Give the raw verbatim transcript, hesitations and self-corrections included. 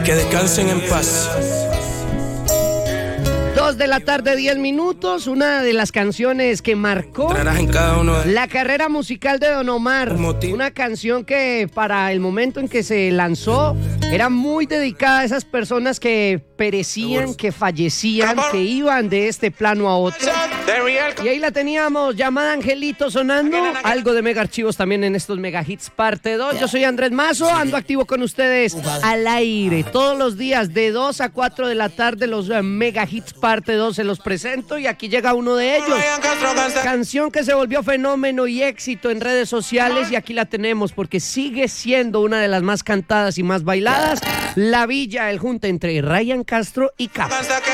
Que descansen en paz. Dos de la tarde, diez minutos. Una de las canciones que marcó En cada uno de... la carrera musical de Don Omar. Una canción que para el momento en que se lanzó era muy dedicada a esas personas que perecían, que fallecían, que iban de este plano a otro. Y ahí la teníamos, llamada Angelito sonando. Algo de Mega Archivos también en estos Mega Hits parte dos. Yo soy Andrés Mazo, ando activo con ustedes al aire. Todos los días de dos a cuatro de la tarde los Mega Hits parte dos se los presento y aquí llega uno de ellos. Canción que se volvió fenómeno y éxito en redes sociales y aquí la tenemos porque sigue siendo una de las más cantadas y más bailadas. La Villa, el junte entre Ryan Castro y Cap.